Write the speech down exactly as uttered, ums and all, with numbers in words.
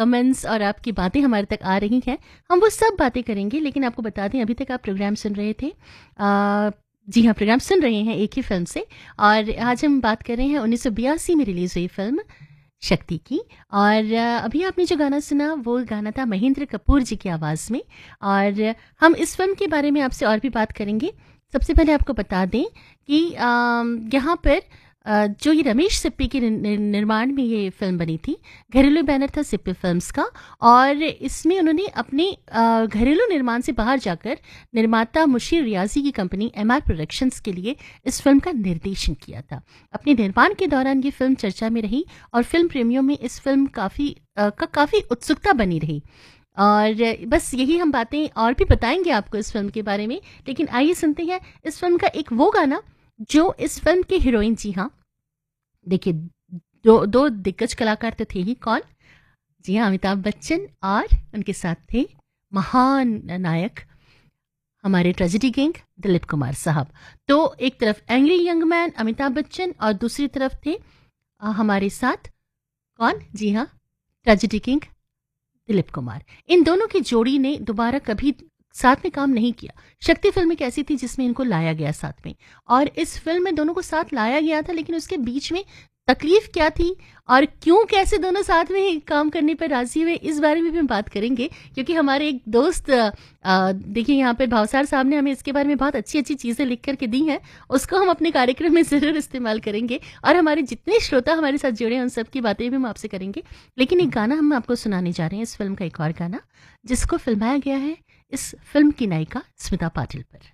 Comments और आपकी बातें हमारे तक आ रही हैं, हम वो सब बातें करेंगे। लेकिन आपको बता दें, अभी तक आप प्रोग्राम सुन रहे थे, आ, जी हाँ, प्रोग्राम सुन रहे हैं एक ही फिल्म से, और आज हम बात कर रहे हैं उन्नीस सौ बयासी में रिलीज़ हुई फिल्म शक्ति की। और अभी आपने जो गाना सुना वो गाना था महेंद्र कपूर जी की आवाज़ में। और हम इस फिल्म के बारे में आपसे और भी बात करेंगे। सबसे पहले आपको बता दें कि यहाँ पर अ, जो ये रमेश सिप्पी के नि- निर्माण में ये फिल्म बनी थी, घरेलू बैनर था सिप्पी फिल्म्स का। और इसमें उन्होंने अपने अ, घरेलू निर्माण से बाहर जाकर निर्माता मुशीर रियाजी की कंपनी एम आर प्रोडक्शंस के लिए इस फिल्म का निर्देशन किया था। अपने निर्माण के दौरान ये फिल्म चर्चा में रही और फिल्म प्रेमियों में इस फिल्म काफ़ी का काफ़ी उत्सुकता बनी रही। और बस यही हम बातें और भी बताएंगे आपको इस फिल्म के बारे में। लेकिन आइए सुनते हैं इस फिल्म का एक वो गाना जो इस फिल्म के हीरोइन, जी हाँ, देखिए, दो दो दिग्गज कलाकार तो थे ही। कौन? जी हाँ, अमिताभ बच्चन, और उनके साथ थे महान नायक हमारे ट्रेजेडी किंग दिलीप कुमार साहब। तो एक तरफ angry young man Amitabh Bachchan और दूसरी तरफ थे अ, हमारे साथ कौन? जी हाँ, ट्रेजेडी किंग दिलीप कुमार। इन दोनों की जोड़ी ने दोबारा कभी साथ में काम नहीं किया। शक्ति फिल्म एक ऐसी थी जिसमें इनको लाया गया साथ में, और इस फिल्म में दोनों को साथ लाया गया था, लेकिन उसके बीच में तकलीफ क्या थी और क्यों कैसे दोनों साथ में काम करने पर राजी हुए, इस बारे में भी हम बात करेंगे। क्योंकि हमारे एक दोस्त, अ, देखिए यहाँ पर भावसार साहब ने हमें इसके बारे में बहुत अच्छी अच्छी चीज़ें लिख करके दी हैं, उसको हम अपने कार्यक्रम में ज़रूर इस्तेमाल करेंगे। और हमारे जितने श्रोता हमारे साथ जुड़े हैं उन सब की बातें भी हम आपसे करेंगे। लेकिन एक गाना हम आपको सुनाने जा रहे हैं, इस फिल्म का एक और गाना जिसको फिल्माया गया है इस फिल्म की नायिका स्मिता पाटिल पर।